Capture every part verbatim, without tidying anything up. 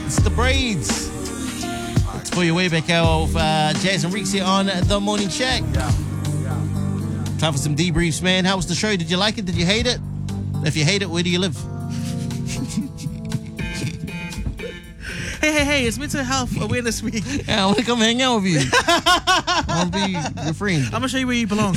It's the Braids. It's for your way back hour of uh, Jazz and Reeks here on The Morning Shack. Time for some debriefs, man. How was the show? Did you like it? Did you hate it? If you hate it, where do you live? Hey, hey, hey, it's Mental Health Awareness Week. Yeah, I want to come hang out with you. I want to be your friend. I'm going to show you where you belong.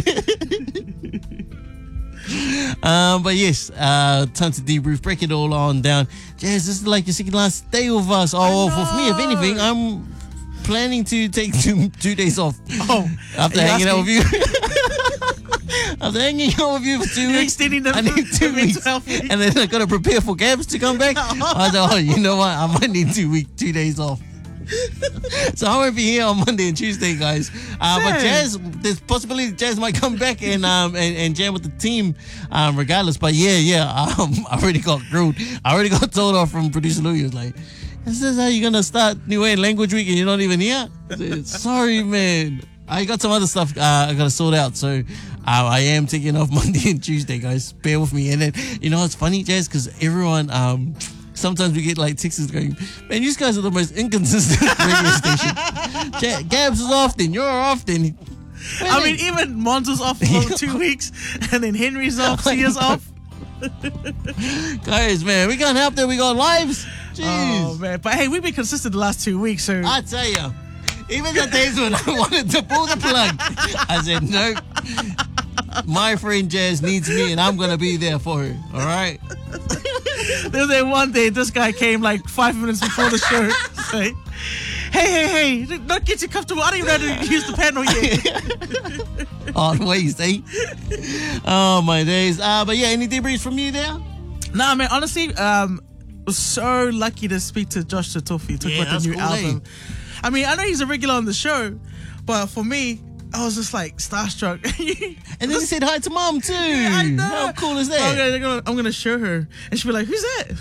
um, but yes, uh, time to debrief, break it all on down. Jazz, this is like your second last day with us. Oh, for me, if anything, I'm planning to take two, two days off. Oh, after hanging out with you. After hanging out with you for two You're weeks, extending the I need two weeks, week. and then I got to prepare for Gabs to come back. I thought, oh, you know what? I might need two week, two days off. So I won't be here on Monday and Tuesday, guys. Uh, but Jazz, there's possibility Jazz might come back and um and, and jam with the team, um, regardless. But yeah, yeah, um, I already got grilled. I already got told off from producer Louis. He was like, "Is this how you're gonna start New Way Language Week and you're not even here?" I said, sorry, man. I got some other stuff uh, I gotta sort out, so uh, I am taking off Monday and Tuesday, guys. Bear with me. And then, you know, it's funny, Jazz, because everyone, um, sometimes we get like texts going, man, you guys are the most inconsistent radio station. J- Gabs is off, then you're off, then. I mean, even Monzo's off for two weeks, and then Henry's off, Sia's off. Guys, man, we can't help that we got lives. Jeez. Oh, man. But hey, we've been consistent the last two weeks, so. I tell you. Even the days when I wanted to pull the plug, I said, nope. My friend Jazz needs me, and I'm going to be there for her. All right? There was that one day, this guy came like five minutes before the show. Say, hey, hey, hey, not get you comfortable. I don't even know how to use the panel yet. Odd ways, eh? Oh, my days. Uh, but yeah, any debriefs from you there? Nah, man, honestly, um, was so lucky to speak to Josh Satofi, talk Yeah, about the new cool, album. eh? I mean, I know he's a regular on the show, but for me, I was just like starstruck. And then he said hi to mom too. Yeah, I know. How cool is that? I'm gonna, gonna, I'm gonna show her, and she'll be like, "Who's that?"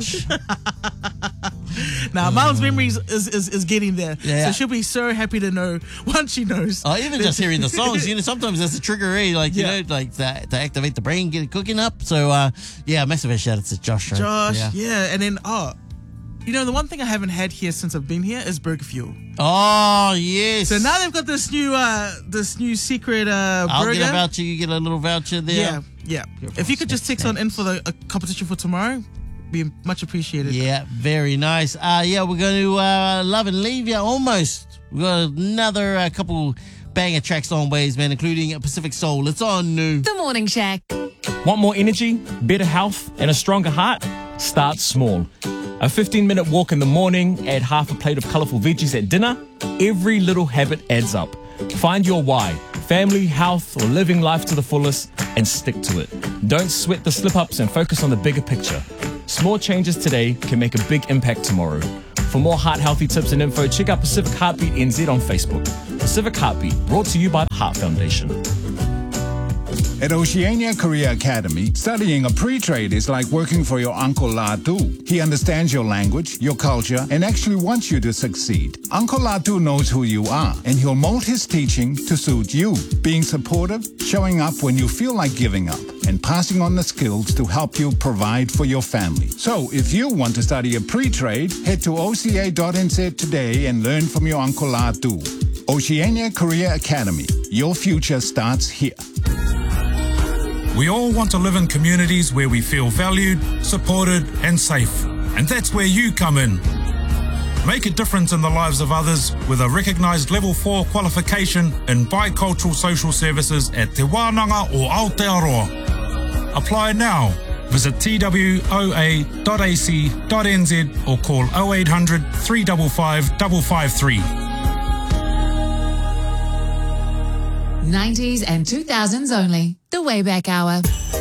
Now, mom's memories is, is is getting there, Yeah. so she'll be so happy to know once she knows. Oh, even just hearing the songs, you know, sometimes that's a trigger, eh? Like, you Yeah. know, like to, to activate the brain, get it cooking up. So, uh, yeah, massive shout out to Josh. Right? Josh, Yeah. yeah, and then oh, you know, the one thing I haven't had here since I've been here is Burger Fuel. Oh, yes. So now they've got this new uh this new secret uh I'll burger. get a voucher. You get a little voucher there. Yeah, yeah. If you could just text on in for the uh, competition for tomorrow, be much appreciated. Yeah, very nice. Uh, yeah, we're going to uh, love and leave you almost. We've got another uh, couple banger tracks on ways, man, including Pacific Soul. It's on new. The Morning Shack. Want more energy, better health, and a stronger heart? Start small. A fifteen minute walk in the morning, add half a plate of colourful veggies at dinner. Every little habit adds up. Find your why, family, health, or living life to the fullest, and stick to it. Don't sweat the slip-ups and focus on the bigger picture. Small changes today can make a big impact tomorrow. For more heart-healthy tips and info, check out Pacific Heartbeat N Z on Facebook. Pacific Heartbeat, brought to you by the Heart Foundation. At Oceania Career Academy, studying a pre-trade is like working for your Uncle Latu. He understands your language, your culture, and actually wants you to succeed. Uncle Latu knows who you are, and he'll mold his teaching to suit you, being supportive, showing up when you feel like giving up, and passing on the skills to help you provide for your family. So, if you want to study a pre-trade, head to O C A dot N Z today and learn from your Uncle Latu. Oceania Career Academy. Your future starts here. We all want to live in communities where we feel valued, supported, and safe. And that's where you come in. Make a difference in the lives of others with a recognised Level four qualification in Bicultural Social Services at Te Wānanga o Aotearoa. Apply now. Visit T W O A dot A C dot N Z or call oh eight hundred, three five five, five five three. nineties and two thousands only. The Wayback Hour.